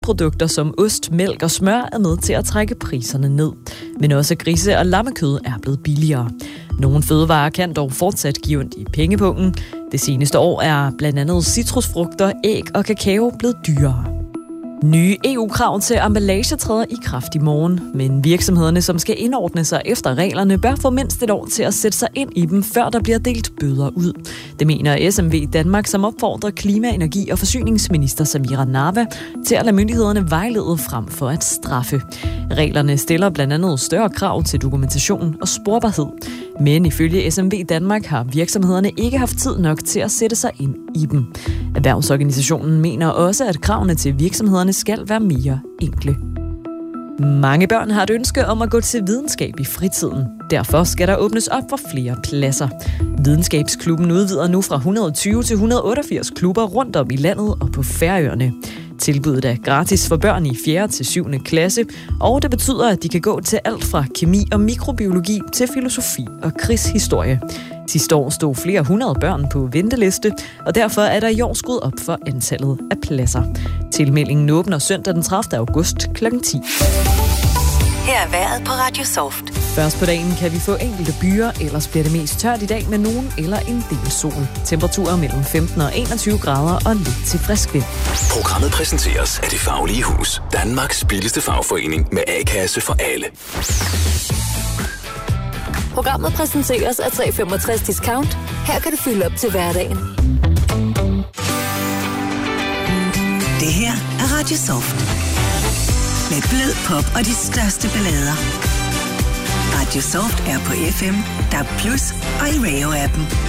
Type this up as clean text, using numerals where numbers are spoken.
Produkter som ost, mælk og smør er med til at trække priserne ned. Men også grise- og lammekød er blevet billigere. Nogle fødevarer kan dog fortsat give ondt i pengepungen. Det seneste år er blandt andet citrusfrugter, æg og kakao blevet dyrere. Nye EU-krav til emballage træder i kraft i morgen, men virksomhederne, som skal indordne sig efter reglerne, bør få mindst et år til at sætte sig ind i dem, før der bliver delt bøder ud. Det mener SMV Danmark, som opfordrer klima-, energi- og forsyningsminister Samira Nawa til at lade myndighederne vejlede frem for at straffe. Reglerne stiller blandt andet større krav til dokumentation og sporbarhed, men ifølge SMV Danmark har virksomhederne ikke haft tid nok til at sætte sig ind i dem. Erhvervsorganisationen mener også, at kravene til virksomhederne skal være mere enkle. Mange børn har et ønske om at gå til videnskab i fritiden. Derfor skal der åbnes op for flere pladser. Videnskabsklubben udvider nu fra 120 til 188 klubber rundt om i landet og på Færøerne. Tilbuddet er gratis for børn i 4. til 7. klasse, og det betyder, at de kan gå til alt fra kemi og mikrobiologi til filosofi og krigshistorie. Sidste år stod flere hundrede børn på venteliste, og derfor er der i år skruet op for antallet af pladser. Tilmeldingen åbner søndag den 30. august kl. 10. Her er vejret på Radio Soft. Først på dagen kan vi få enkelte byer, ellers bliver det mest tørt i dag med nogen eller en del sol. Temperaturer mellem 15 og 21 grader og lidt til frisk vind. Programmet præsenteres af Det Faglige Hus. Danmarks billigste fagforening med A-kasse for alle. Programmet præsenteres af 365 Discount. Her kan du fylde op til hverdagen. Det her er Radio Soft. Med blød pop og de største ballader. Radio Soft er på FM, DAB+ og i Radio-appen.